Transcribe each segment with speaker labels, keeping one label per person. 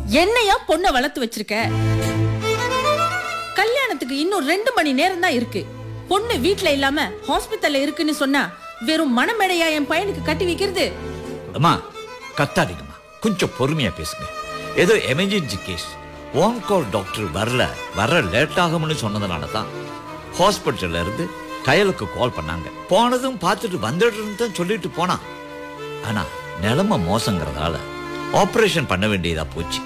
Speaker 1: என்னையா பொண்ண வளர்த்து வச்சிருக்க? கல்யாணத்துக்கு இன்னும் 2 மணி நேரம் தான் இருக்கு. பொண்ணு வீட்ல இல்லாம ஹாஸ்பிடல்ல இருக்குன்னு சொன்னா வெறும் மனமேடையா என் பையனுக்கு கட்டி வைக்கிறது?
Speaker 2: அம்மா கத்தாதீங்கம்மா, கொஞ்சம் பொறுமையா பேசுங்க. ஏதோ emergency case, one call doctor வர லேட் ஆகும்னு சொன்னதுனால தான் ஹாஸ்பிட்டல்ல இருந்து கையலுக்கு கால் பண்ணாங்க. போனதும் பார்த்துட்டு வந்துடுன்னு தான் சொல்லிட்டு போனான். ஆனா நிலைமை மோசங்கிறதால ஆபரேஷன் பண்ண வேண்டியதா போச்சு.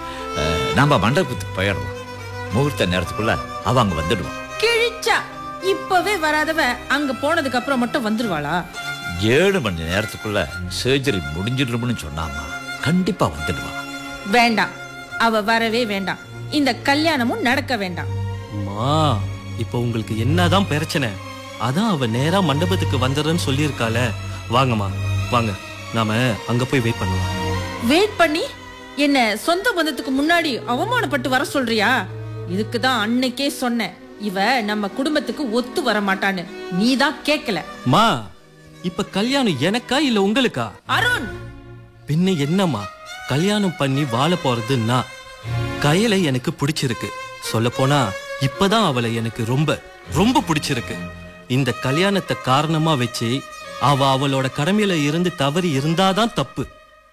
Speaker 2: நம்ம மண்டபத்துக்கு போயிடலாம். முகூர்த்த நேரத்துக்குள்ள அவ அங்க வந்துடுவான்.
Speaker 1: கிழிச்சா இப்பவே வராதவ அங்க போனதுக்கு அப்புறம் மட்டும் வந்துருவாளா?
Speaker 2: 7 மணி நேரத்துக்குள்ள சர்ஜரி முடிஞ்சிடும்னு சொன்னாமா, கண்டிப்பா வந்துடுவான்.
Speaker 1: வேண்டாம், அவ வரவே வேண்டாம். இந்த கல்யாணமும் நடக்க வேண்டாம்.
Speaker 3: அம்மா, இப்ப உங்களுக்கு என்னதான் பிரச்சனை? அதான் அவ நேரா மண்டபத்துக்கு வந்துடுறேன்னு சொல்லியிருக்காள. வாங்கம்மா வாங்க, நாம அங்க போய் வெயிட் பண்ணலாம்.
Speaker 1: வெயிட் பண்ணி என்ன சொந்த பந்தத்துக்கு முன்னாடி அவமானப்பட்டு வர சொல்றியா? இதுக்குதான் அன்னைக்கே சொன்னேன், இவ நம்ம குடும்பத்துக்கு ஒத்து வர மாட்டான்னு. நீதான் கேட்கல.
Speaker 3: மா, இப்ப கல்யாணம் எனக்கா இல்ல உங்களுக்கா?
Speaker 1: அருண்,
Speaker 3: பின்ன என்னம்மா, கல்யாணம் பண்ணி வாழ போறதுன்னா கையில எனக்கு பிடிச்சிருக்கு. சொல்ல போனா இப்பதான் அவளை எனக்கு ரொம்ப ரொம்ப பிடிச்சிருக்கு. இந்த கல்யாணத்தை காரணமா வச்சு அவளோட கடமையில இருந்து தவறி இருந்தாதான் தப்பு.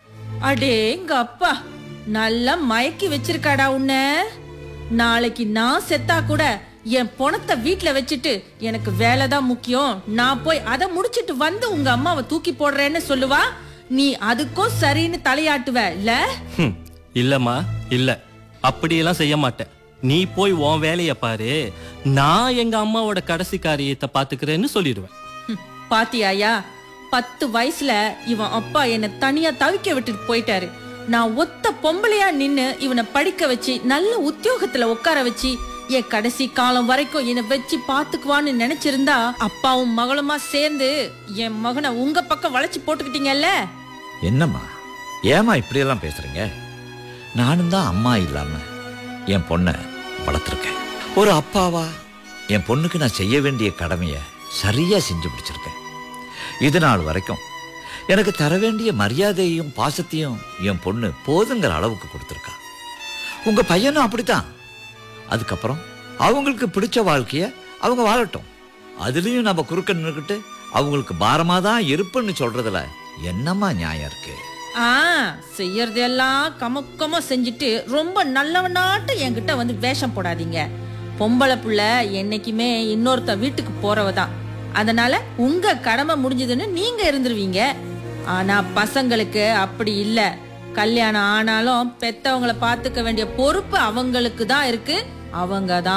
Speaker 1: அடேங்க அப்பா, நல்லா மயக்கி வச்சிருக்காடா உன்ன. நாளைக்கு நான் செத்தா கூட என் பணத்தை வீட்டுல வச்சுட்டு எனக்கு வேலைதான் முக்கியம், நான் போய் அதை முடிச்சிட்டு வந்து உங்க அம்மாவை தூக்கி போடுறேன்னு சொல்லுவா. நீ அதுக்கும் சரின்னு தலையாட்டுவ இல்ல?
Speaker 3: இல்லம்மா இல்ல, அப்படியெல்லாம் செய்ய மாட்டேன். நீ போய் உன் வேலைய பாரு, நான் எங்க அம்மாவோட கடைசி காரியத்தை பாத்துக்கிறேன்னு சொல்லிடுவேன்.
Speaker 1: பாத்தியாயா, 10 வயசுல இவன் அப்பா என்ன தனியா தவிக்க விட்டுட்டு போயிட்டாரு. நான் ஒத்த பொம்பளையா நின்னு இவனை படிக்க வச்சு நல்ல உத்தியோகத்துல உட்கார வச்சு என் கடைசி காலம் வரைக்கும் என்னை வச்சு பாத்துக்குவான்னு நினைச்சிருந்தா அப்பாவும் மகளுமா சேர்ந்து என் மகனை உங்க பக்கம் வளைச்சு போட்டுக்கிட்டீங்கல்ல.
Speaker 2: என்னம்மா, ஏமா இப்படி எல்லாம் பேசுறீங்க? நானும் தான் அம்மா இல்லாம என் பொண்ணை வளர்த்துருக்கேன். ஒரு அப்பாவா என் பொண்ணுக்கு நான் செய்ய வேண்டிய கடமையை சரியா செஞ்சு பிடிச்சிருக்கேன். இது நாள் வரைக்கும் எனக்கு தர வேண்டிய மரியாதையையும் பாசத்தையும் என் பொண்ணு போதுங்கிற அளவுக்கு கொடுத்துருக்கா. உங்க பையனும் அப்படித்தான். அதுக்கப்புறம் அவங்களுக்கு பிடிச்ச வாழ்க்கைய அவங்க வாழட்டும். அதுலயும் நம்ம குறுக்க நின்னுக்கிட்டு அவங்களுக்கு பாரமா தான் இருப்புன்னு சொல்றதுல என்னம்மா நியாயம் இருக்கு?
Speaker 1: செய்யறதெல்லாம் கமக்கமா செஞ்சுட்டு ரொம்ப நல்லவனாட்டு என்கிட்ட வந்து வேஷம் போடாதீங்க. பொம்பளை புள்ள என்னைக்குமே இன்னொருத்த வீட்டுக்கு போறவதான். அதனால உங்க கடமை முடிஞ்சதுன்னு நீங்க இருந்துருவீங்க. ஆனா பசங்களுக்கு அப்படி இல்ல. கல்யாணம் ஆனாலும் பெத்தவங்களை பாத்துக்க வேண்டிய பொறுப்பு அவங்களுக்கு தான் இருக்கு. அவங்க தான்